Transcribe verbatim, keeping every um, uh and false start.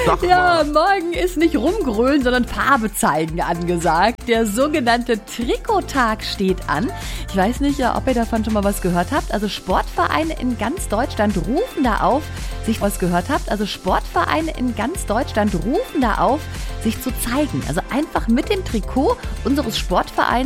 Sag Ja, mal. morgen ist nicht rumgrölen, sondern Farbe zeigen angesagt. Der sogenannte Trikottag steht an. Ich weiß nicht, ja, ob ihr davon schon mal was gehört habt. Also Sportvereine in ganz Deutschland rufen da auf, sich was gehört habt. Also Sportvereine in ganz Deutschland rufen da auf, sich zu zeigen. Also einfach mit dem Trikot unseres Sportvereins